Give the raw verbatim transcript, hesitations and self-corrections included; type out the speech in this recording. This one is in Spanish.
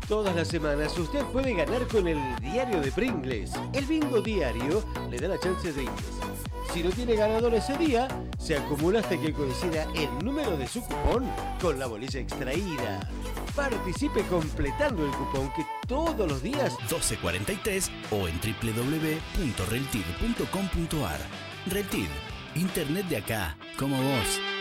Todas las semanas usted puede ganar con el diario de Pringles. El bingo diario le da la chance de irse. Si no tiene ganador ese día, se acumula hasta que coincida el número de su cupón con la bolilla extraída. Participe completando el cupón que todos los días doce cuarenta y tres o en doble u doble u doble u punto reltid punto com punto ar. Reltid, internet de acá, como vos.